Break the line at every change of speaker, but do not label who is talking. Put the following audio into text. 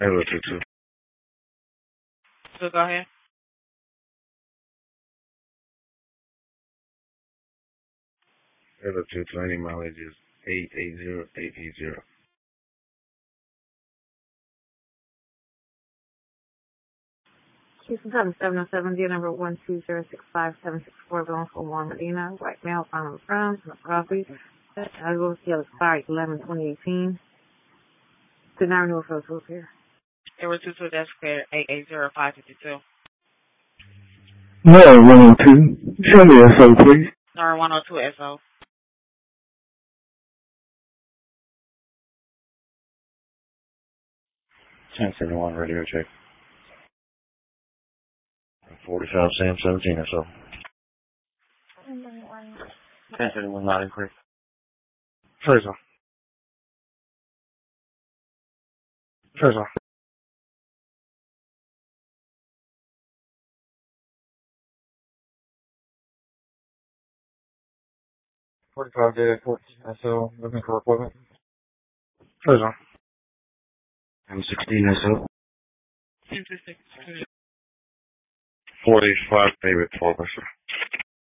Ava 22.
So go ahead.
Ava 22. Any mileage is 880880.
Houston Times 707, deal number 12065-764, belongs for Juan Medina, white male, found on the grounds, in the property. Eligible to expired 11/2018. Did not renew for those here.
Ava 22, that's clear, 880552.
No, 102. Show me a SO, please.
Number 102 SO.
(1071) radio check. 45 Sam 17 or so. 1071 not incorrect. First off. 45 data 14 SO, looking for equipment. First off. M16 SO.
1026.
45 favorite 12 or so.